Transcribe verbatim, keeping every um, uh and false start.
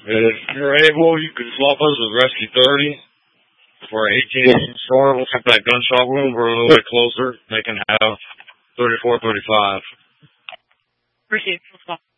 If you're able, you can swap us with Rescue thirty for an eighteen inch storm. We'll take that gunshot wound. We're a little bit closer. They can have thirty-four, thirty-five. Appreciate it.